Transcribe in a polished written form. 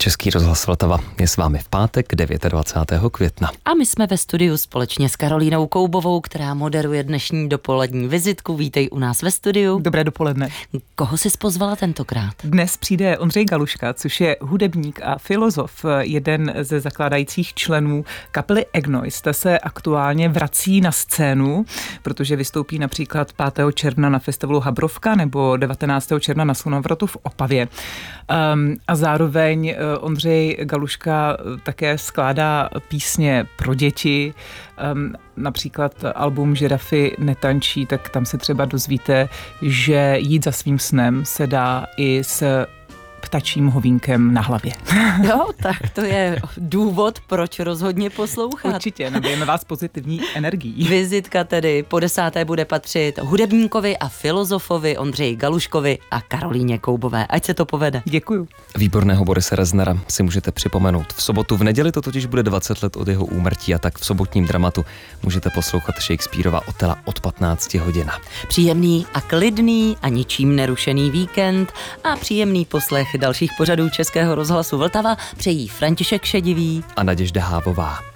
Český rozhlas Vltava je s vámi v pátek 29. května. A my jsme ve studiu společně s Karolínou Koubovou, která moderuje dnešní dopolední vizitku. Vítej u nás ve studiu. Dobré dopoledne. Koho jsi pozvala tentokrát? Dnes přijde Ondřej Galuška, což je hudebník a filozof, jeden ze zakládajících členů kapely Egnois. Ta se aktuálně vrací na scénu, protože vystoupí například 5. června na festivalu Habrovka nebo 19. června na Slunovratu v Opavě. A zároveň Ondřej Galuška také skládá písně pro děti, například album Žirafy netančí, tak tam se třeba dozvíte, že jít za svým snem se dá i s ptačím hovínkem na hlavě. Jo, tak to je důvod, proč rozhodně poslouchat. Určitě, nabijeme vás pozitivní energií. Vizitka tedy po 10. bude patřit hudebníkovi a filozofovi Ondřeji Galuškovi a Karolíně Koubové. Ať se to povede. Děkuju. Výborného Borise Reznera si můžete připomenout v sobotu. V neděli to totiž bude 20 let od jeho úmrtí a tak v sobotním dramatu můžete poslouchat Shakespearova Otela od 15 hodin. Příjemný a klidný a ničím nerušený víkend a příjemný poslech dalších pořadů Českého rozhlasu Vltava přejí František Šedivý a Naděžda Hávová.